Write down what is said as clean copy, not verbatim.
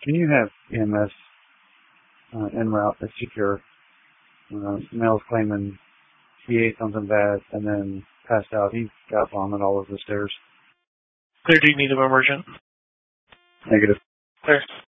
Can you have EMS en route that's secure? Male's claiming he ate something bad and then passed out. He got vomit all over the stairs. Clear, do you need them emergent? Negative. Clear.